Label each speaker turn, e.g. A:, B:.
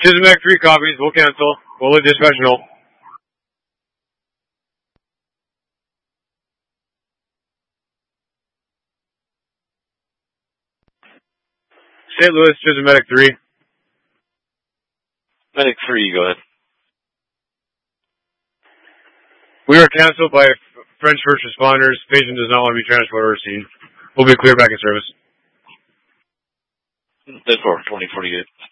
A: Chismac, 3 copies. We'll cancel. We'll leave dispatch null. St. Louis, Chismac, 3.
B: Medic 3, go ahead.
A: We are canceled by French first responders. Patient does not want to be transported or seen. We'll be clear back in service.
B: 10-4, 2048.